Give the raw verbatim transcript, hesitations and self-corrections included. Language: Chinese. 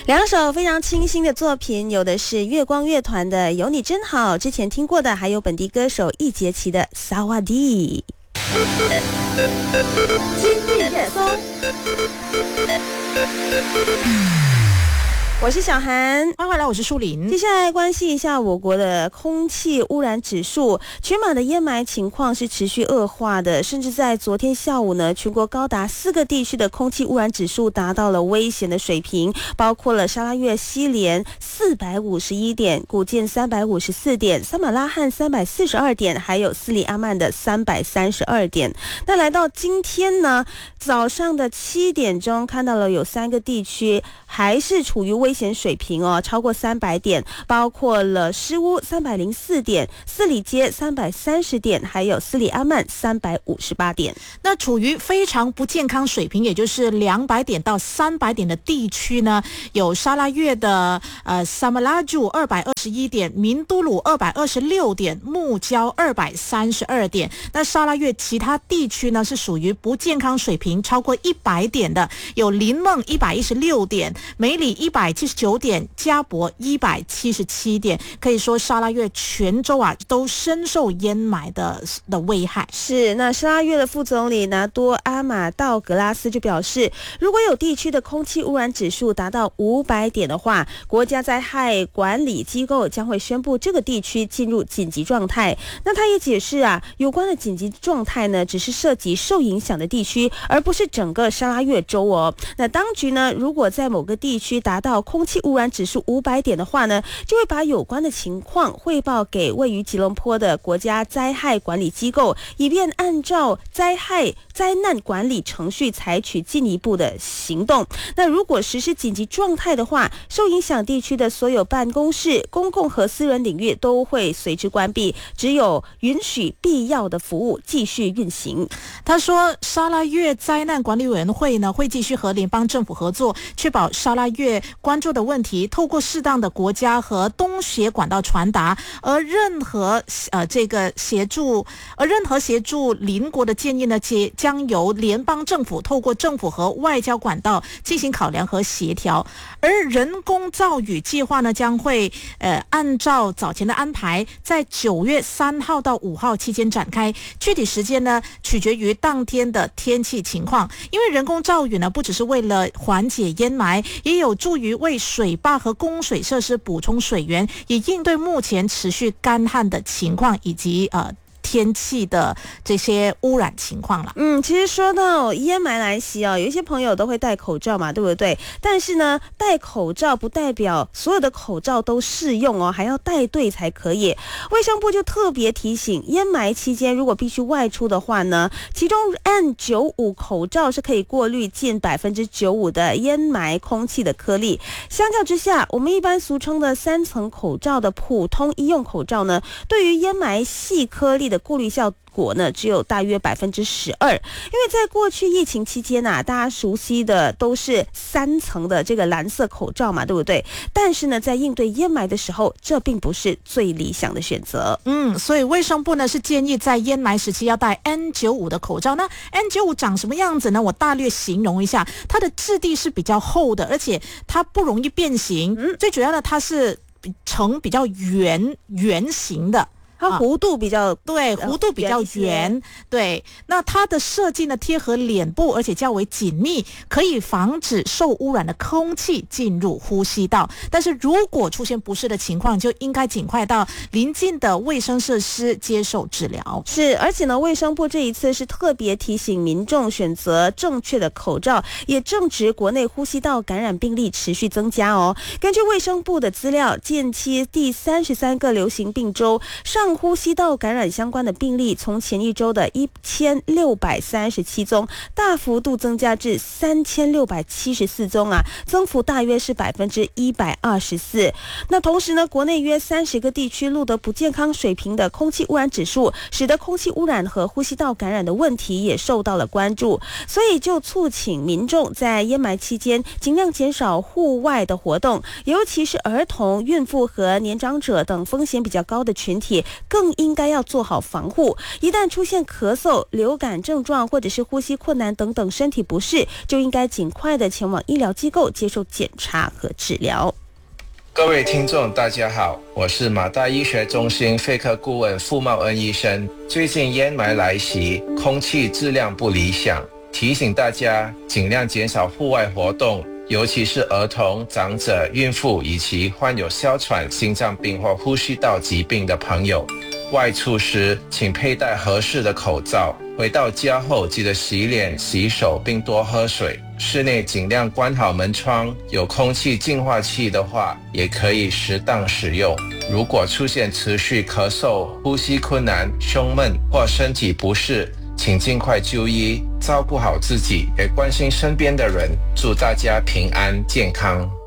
两首非常清新的作品，有的是月光乐团的《有你真好》，之前听过的还有本地歌手易杰奇的《萨瓦迪》。今日热搜，我是小涵， 欢迎回来，我是舒琳。 接下来关系一下我国的空气污染指数，全马的烟霾情况是持续恶化的，甚至在昨天下午呢，全国高达四个地区的空气污染指数达到了危险的水平，包括了沙拉越西连四百五十一点，古建三百五十四点，撒马拉罕三百四十二点，还有斯里阿曼的三百三十二点。那来到今天呢，早上的七点钟看到了有三个地区还是处于危险水平哦，超过三百点，包括了诗乌三百零四点，斯里街三百三十点，还有斯里阿曼三百五十八点。 那处于非常不健康水平，也就是两百点到三百点的地区呢，有沙拉越的呃萨马拉朱二百二十一点，明都鲁二百二十六点，木焦二百三十二点。那沙拉越其他地区呢是属于不健康水平，超过一百点的，有林梦一百一十六点，梅里一百七十九点，加博一百七十七点。可以说沙拉越全州啊都深受烟霾的的危害。 是，那沙拉越的副总理拿多阿马道格拉斯就表示，如果有地区的空气污染指数达到五百点的话，国家灾害管理机构将会宣布这个地区进入紧急状态。那他也解释啊，有关的紧急状态呢，只是涉及受影响的地区，而不是整个沙拉越州哦。那当局呢，如果在某个地区达到空气污染指数五百点的话呢，就会把有关的情况汇报给位于吉隆坡的国家灾害管理机构，以便按照灾害灾难管理程序采取进一步的行动。那如果实施紧急状态的话，受影响地区的所有办公室、公共和私人领域都会随之关闭，只有允许必要的服务继续运行。 他说，沙拉越灾难管理委员会呢会继续和联邦政府合作，确保沙拉越关注的问题透过适当的国家和东协管道传达，而任何呃这个协助，而任何协助邻国的建议呢，将由联邦政府透过政府和外交管道进行考量和协调。而人工造雨计划呢，将会呃按照早前的安排，在九月三号到五号期间展开，具体时间呢取决于当天的天气情况。因为人工造雨呢，不只是为了缓解烟霾，也有助于为水坝和供水设施补充水源，也应对目前持续干旱的情况以及呃天气的这些污染情况了。 嗯，其实说到烟霾来袭啊，有一些朋友都会戴口罩嘛，对不对？但是呢，戴口罩不代表所有的口罩都适用哦，还要戴对才可以。卫生部就特别提醒，烟霾期间如果必须外出的话呢，其中 N 九十五 口罩是可以过滤近 百分之九十五 的烟霾空气的颗粒。相较之下，我们一般俗称的三层口罩的普通医用口罩呢，对于烟霾细颗粒的过滤效果呢，只有大约 百分之十二。 因为在过去疫情期间啊，大家熟悉的都是三层的这个蓝色口罩嘛，对不对？但是呢，在应对烟霾的时候，这并不是最理想的选择。 嗯，所以卫生部呢是建议在烟霾时期要戴 N 九十五 的口罩。那 N 九十五 长什么样子呢？我大略形容一下，它的质地是比较厚的，而且它不容易变形。嗯，最主要的它是呈比较圆圆形的。 它弧度比较、 啊、对，弧度比较圆，对。那它的设计呢贴合脸部，而且较为紧密，可以防止受污染的空气进入呼吸道。但是如果出现不适的情况，就应该尽快到邻近的卫生设施接受治疗。 是，而且呢，卫生部这一次是特别提醒民众选择正确的口罩，也正值国内呼吸道感染病例持续增加哦。根据卫生部的资料，近期第三十三个流行病州上呼吸道感染相关的病例从前一周的一千六百三十七宗大幅度增加至三千六百七十四宗啊，增幅大约是百分之一百二十四。那同时呢，国内约三十个地区录得不健康水平的空气污染指数，使得空气污染和呼吸道感染的问题也受到了关注。所以就促请民众在烟霾期间尽量减少户外的活动，尤其是儿童、孕妇和年长者等风险比较高的群体， 更应该要做好防护。一旦出现咳嗽、流感症状或者是呼吸困难等等身体不适，就应该尽快的前往医疗机构接受检查和治疗。 各位听众大家好，我是马大医学中心肺科顾问傅茂恩医生。最近烟霾来袭，空气质量不理想，提醒大家尽量减少户外活动，尤其是儿童、长者、孕妇以及患有哮喘、心脏病或呼吸道疾病的朋友。外出时请佩戴合适的口罩，回到家后记得洗脸、洗手并多喝水。室内尽量关好门窗，有空气净化器的话也可以适当使用。如果出现持续咳嗽、呼吸困难、胸闷或身体不适，请尽快就医，照顾好自己，也关心身边的人。祝大家平安健康。